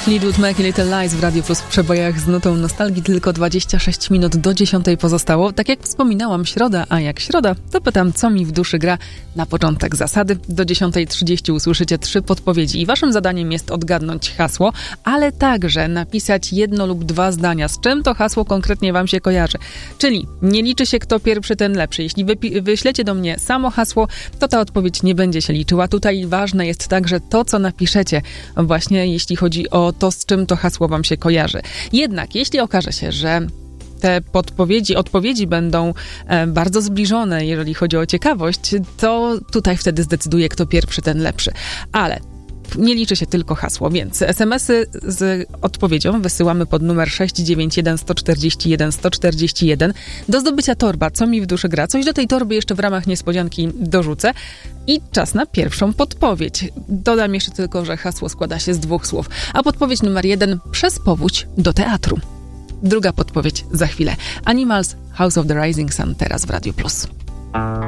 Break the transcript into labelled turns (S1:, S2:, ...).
S1: Fleetwood Mac i Little Lies w Radio Plus w przebojach z nutą nostalgii. Tylko 26 minut do 10 pozostało. Tak jak wspominałam, środa, a jak środa, to pytam, co mi w duszy gra. Na początek zasady. Do 10:30 usłyszycie 3 podpowiedzi i waszym zadaniem jest odgadnąć hasło, ale także napisać 1 lub 2 zdania, z czym to hasło konkretnie wam się kojarzy. Czyli nie liczy się kto pierwszy, ten lepszy. Jeśli wyślecie do mnie samo hasło, to ta odpowiedź nie będzie się liczyła. Tutaj ważne jest także to, co napiszecie, właśnie jeśli chodzi o to, z czym to hasło wam się kojarzy. Jednak jeśli okaże się, że te odpowiedzi będą bardzo zbliżone, jeżeli chodzi o ciekawość, to tutaj wtedy zdecyduje, kto pierwszy, ten lepszy. Ale nie liczy się tylko hasło, więc SMS-y z odpowiedzią wysyłamy pod numer 691 141 141. Do zdobycia torba, co mi w duszy gra. Coś do tej torby jeszcze w ramach niespodzianki dorzucę. I czas na pierwszą podpowiedź. Dodam jeszcze tylko, że hasło składa się z 2 słów. A podpowiedź numer 1: przez powódź do teatru. Druga podpowiedź za chwilę. Animals, House of the Rising Sun, teraz w Radio Plus.